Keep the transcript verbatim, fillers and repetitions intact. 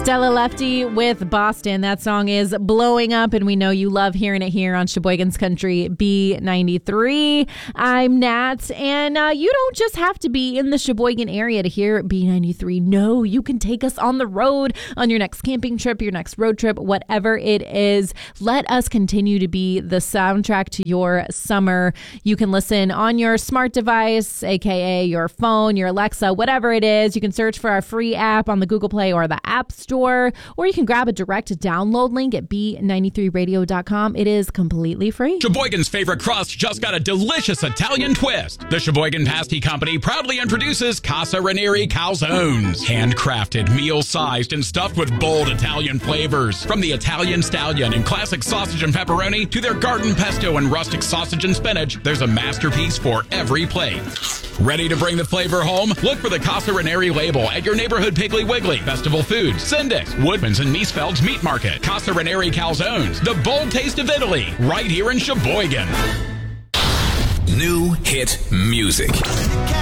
Della Lefty with Boston. That song is blowing up, and we know you love hearing it here on Sheboygan's Country B ninety-three. I'm Nat, and uh, you don't just have to be in the Sheboygan area to hear B ninety-three. No, you can take us on the road on your next camping trip, your next road trip, whatever it is. Let us continue to be the soundtrack to your summer. You can listen on your smart device, aka your phone, your Alexa, whatever it is. You can search for our free app on the Google Play or the App Store. Or you can grab a direct download link at b ninety-three radio dot com. It is completely free. Sheboygan's favorite crust just got a delicious Italian twist. The Sheboygan Pasty Company proudly introduces Casa Ranieri Calzones. Handcrafted, meal-sized, and stuffed with bold Italian flavors. From the Italian Stallion and classic sausage and pepperoni to their garden pesto and rustic sausage and spinach, there's a masterpiece for every plate. Ready to bring the flavor home? Look for the Casa Ranieri label at your neighborhood Piggly Wiggly, Festival Foods, Sindix, Woodman's, and Miesfeld's Meat Market. Casa Ranieri Calzones, the bold taste of Italy, right here in Sheboygan. New hit music.